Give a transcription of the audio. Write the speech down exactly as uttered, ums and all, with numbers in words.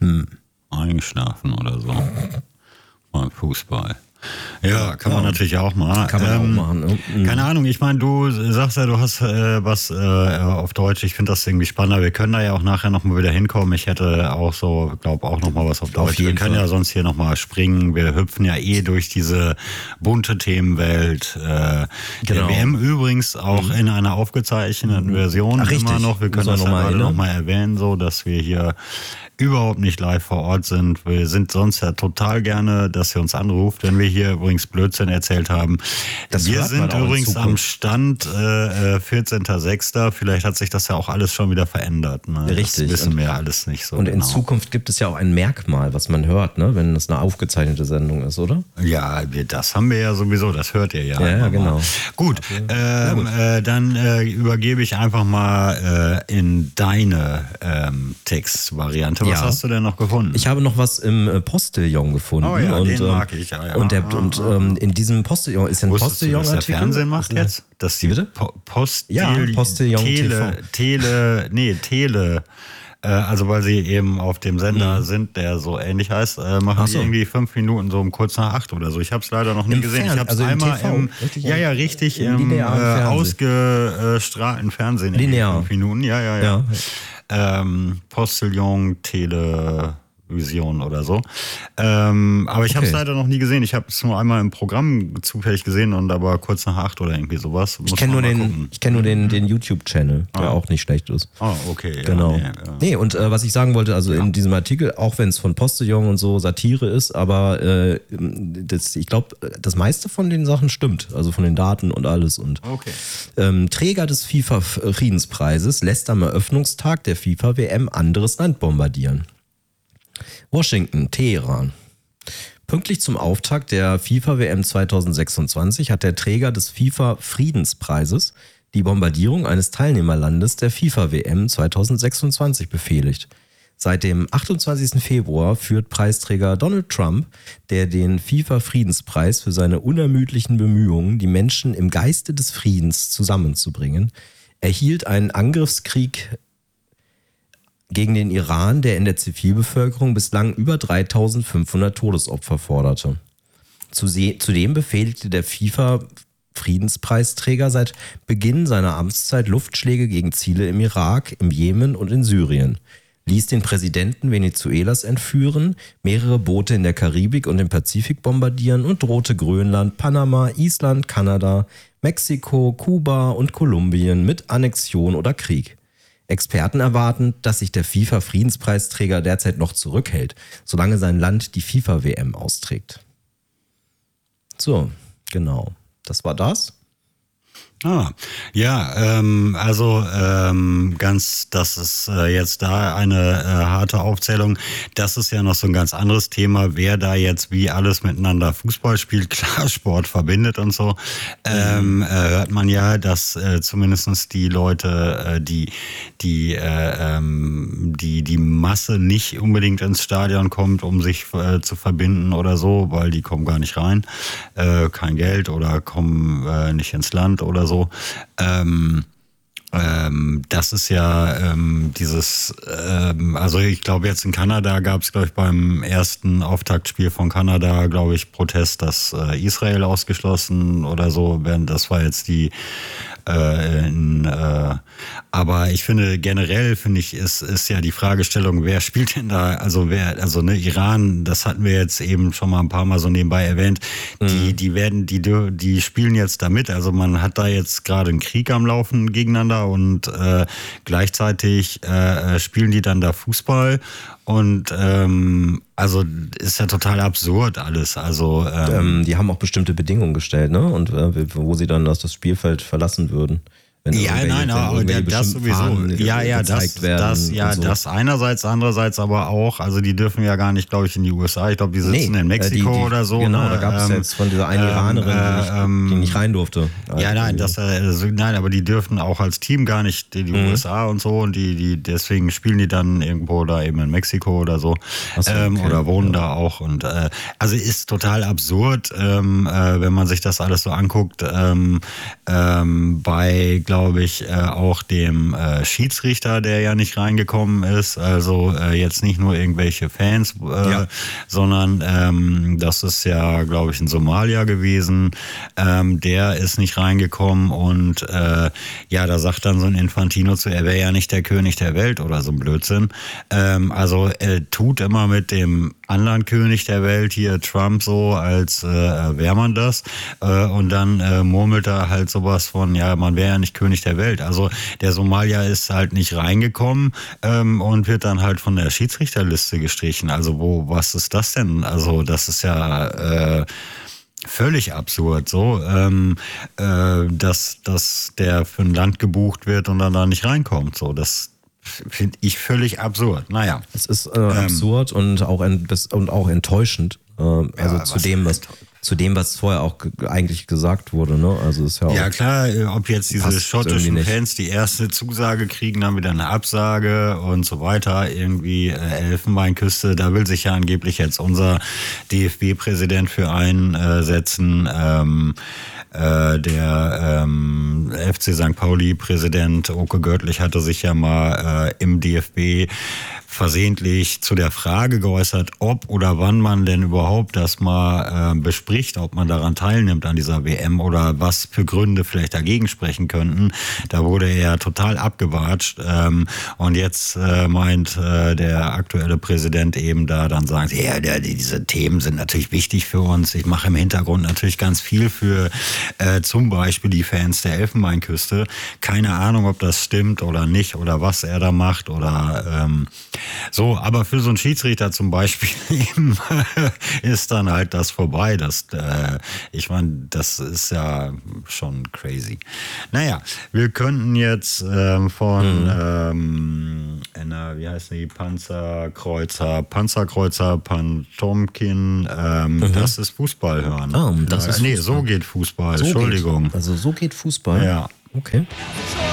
Hm. Eingeschlafen oder so. Beim Fußball. Ja, kann man Ja. natürlich auch mal. Kann man ähm, auch machen. Ne? Mhm. Keine Ahnung, ich meine, du sagst ja, du hast äh, was äh, auf Deutsch. Ich finde das irgendwie spannender. Wir können da ja auch nachher nochmal wieder hinkommen. Ich hätte auch so, glaube auch nochmal was auf Deutsch. Auf jeden wir können Fall. ja sonst hier nochmal springen. Wir hüpfen ja eh durch diese bunte Themenwelt. Äh, Genau. Der W M übrigens auch Mhm. in einer aufgezeichneten Version Ach, richtig. immer noch. Wir können Muss das man ja noch mal gerade erinnern. nochmal erwähnen, so dass wir hier überhaupt nicht live vor Ort sind. Wir sind sonst ja total gerne, dass ihr uns anruft, wenn wir hier übrigens Blödsinn erzählt haben. Das wir hört man sind auch in übrigens am Zukunft. Stand äh, vierzehnter sechster Vielleicht hat sich das ja auch alles schon wieder verändert. Ne? Richtig. Das wissen Und- wir alles nicht so Und in genau. Zukunft gibt es ja auch ein Merkmal, was man hört, ne? Wenn es eine aufgezeichnete Sendung ist, oder? Ja, wir, das haben wir ja sowieso, das hört ihr ja. Ja, ja, immer genau. mal. Gut, ähm, gut. Äh, dann äh, übergebe ich einfach mal äh, in deine ähm, Textvariante. Was Ja. hast du denn noch gefunden? Ich habe noch was im äh, Postillon gefunden. Oh ja, und, den ähm, mag ich, ja, ja. Und, der, Ah, und ah, ähm, in diesem Postillon ist ja ein Wusstest du, dass der Postillon-Artikel. Fernsehen macht jetzt? Dass die Wie bitte? Po- Post Ja, Postillon Tele, Tele, nee, Tele, äh, also weil sie eben auf dem Sender sind, der so ähnlich heißt, äh, machen Ach die so. irgendwie fünf Minuten so um kurz nach acht oder so. Ich habe es leider noch nie Im gesehen. Fern- Ich habe es also im einmal T V, im, richtig? ja, ja, richtig, Im im, linearen äh, Fernsehen. ausgestrahlten Fernsehen. irgendwie Linear. Fünf Minuten, ja, ja, ja. Ja. Ähm, Postillon, Television oder so. Ähm, aber ich habe es Okay. leider noch nie gesehen. Ich habe es nur einmal im Programm zufällig gesehen und aber kurz nach acht oder irgendwie sowas. Ich kenne nur, den, ich kenn nur den, den YouTube-Channel, der Ah. auch nicht schlecht ist. Ah, okay. Ja, Genau. nee, ja. Nee, und äh, was ich sagen wollte, also in diesem Artikel, auch wenn es von Postillon und so Satire ist, aber äh, das, ich glaube, das meiste von den Sachen stimmt, also von den Daten und alles. Und Okay. ähm, Träger des FIFA-Friedenspreises lässt am Eröffnungstag der FIFA-W M anderes Land bombardieren. Washington, Teheran. Pünktlich zum Auftakt der FIFA-W M zweitausendsechsundzwanzig hat der Träger des FIFA-Friedenspreises die Bombardierung eines Teilnehmerlandes der FIFA-W M zweitausendsechsundzwanzig befehligt. Seit dem achtundzwanzigsten Februar führt Preisträger Donald Trump, der den FIFA-Friedenspreis für seine unermüdlichen Bemühungen, die Menschen im Geiste des Friedens zusammenzubringen, erhielt einen Angriffskrieg gegen den Iran, der in der Zivilbevölkerung bislang über dreitausendfünfhundert Todesopfer forderte. Zudem befehligte der FIFA-Friedenspreisträger seit Beginn seiner Amtszeit Luftschläge gegen Ziele im Irak, im Jemen und in Syrien, ließ den Präsidenten Venezuelas entführen, mehrere Boote in der Karibik und im Pazifik bombardieren und drohte Grönland, Panama, Island, Kanada, Mexiko, Kuba und Kolumbien mit Annexion oder Krieg. Experten erwarten, dass sich der FIFA-Friedenspreisträger derzeit noch zurückhält, solange sein Land die FIFA-W M austrägt. So, genau. Das war das. Ah, ja, ähm, also ähm, ganz, das ist äh, jetzt da eine äh, harte Aufzählung. Das ist ja noch so ein ganz anderes Thema, wer da jetzt wie alles miteinander Fußball spielt. Klar, Sport verbindet und so. Ähm, äh, hört man ja, dass äh, zumindest die Leute, äh, die die äh, ähm, die die Masse nicht unbedingt ins Stadion kommt, um sich äh, zu verbinden oder so, weil die kommen gar nicht rein, äh, kein Geld oder kommen äh, nicht ins Land oder so. Ähm, ähm, das ist ja ähm, dieses, ähm, also ich glaube jetzt in Kanada gab es, glaube ich, beim ersten Auftaktspiel von Kanada, glaube ich, Protest, dass äh, Israel ausgeschlossen oder so werden. Das war jetzt die äh, in, äh, aber ich finde generell finde ich ist ist ja die Fragestellung, wer spielt denn da, also wer, also ne, Iran, das hatten wir jetzt eben schon mal ein paar Mal so nebenbei erwähnt, mhm. die die werden die die spielen jetzt da mit, also man hat da jetzt gerade einen Krieg am Laufen gegeneinander und äh, gleichzeitig äh, spielen die dann da Fußball und ähm, also ist ja total absurd alles. Also ähm, Ähm, die haben auch bestimmte Bedingungen gestellt, ne? Und äh, wo sie dann das, das Spielfeld verlassen würden. Wenn ja, irgendwelche- nein, wenn aber irgendwelche der, das bestimmten sowieso. Fahnen Ja, ja, gezeigt das, werden das, ja, und so. das einerseits, andererseits aber auch, also die dürfen ja gar nicht, glaube ich, in die U S A. Ich glaube, die sitzen Nee, in Mexiko äh, die, die, oder so. Genau, ne? da gab es Ähm, jetzt von dieser einen ähm, Iranerin, die, nicht, ähm, die nicht rein durfte. Ja, nein, das, äh, so- nein, aber die dürfen auch als Team gar nicht in die Mhm. U S A und so und die, die, deswegen spielen die dann irgendwo da eben in Mexiko oder so, Ach so, ähm, okay, oder wohnen ja. da auch und äh, also ist total absurd, ähm, äh, wenn man sich das alles so anguckt. Ähm, ähm, bei, glaube glaube ich, äh, auch dem äh, Schiedsrichter, der ja nicht reingekommen ist. Also äh, jetzt nicht nur irgendwelche Fans, äh, ja. sondern ähm, das ist ja, glaube ich, in Somalia gewesen. Ähm, der ist nicht reingekommen und äh, ja, da sagt dann so ein Infantino zu, er wäre ja nicht der König der Welt oder so ein Blödsinn. Ähm, also er tut immer mit dem anderen König der Welt, hier Trump, so, als äh, wäre man das. Äh, und dann äh, murmelt er halt sowas von, ja, man wäre ja nicht König der Welt. Also der Somalier ist halt nicht reingekommen ähm, und wird dann halt von der Schiedsrichterliste gestrichen. Also wo, was ist das denn? Also das ist ja äh, völlig absurd, so, ähm, äh, dass, dass der für ein Land gebucht wird und dann da nicht reinkommt. So, das finde ich völlig absurd. Naja. Es ist äh, absurd ähm, und, auch ent, und auch enttäuschend. Äh, also ja, zu dem, was zu dem, was vorher auch ge- eigentlich gesagt wurde. Ne? Also ist ja, ja auch, klar, ob jetzt diese schottischen Fans die erste Zusage kriegen, dann wieder eine Absage und so weiter. Irgendwie äh, Elfenbeinküste, da will sich ja angeblich jetzt unser D F B-Präsident für einsetzen. Ähm, äh, der ähm, F C Sankt Pauli-Präsident Oke Görtlich hatte sich ja mal äh, im D F B versehentlich zu der Frage geäußert, ob oder wann man denn überhaupt das mal äh, bespricht, ob man daran teilnimmt an dieser W M oder was für Gründe vielleicht dagegen sprechen könnten. Da wurde er total abgewatscht ähm, und jetzt äh, meint äh, der aktuelle Präsident eben da dann sagen, ja, der, diese Themen sind natürlich wichtig für uns. Ich mache im Hintergrund natürlich ganz viel für äh, zum Beispiel die Fans der Elfenbeinküste. Keine Ahnung, ob das stimmt oder nicht oder was er da macht oder ähm, so, aber für so einen Schiedsrichter zum Beispiel eben ist dann halt das vorbei. Das, äh, ich meine, das ist ja schon crazy. Naja, wir könnten jetzt ähm, von mhm. ähm, einer, wie heißt die, Panzerkreuzer, Panzerkreuzer Pantomkin, ähm, mhm. das ist Fußball hören. Ah, das ist äh, nee, Fußball. so geht Fußball, so Entschuldigung. Geht, also so geht Fußball? Ja. Okay.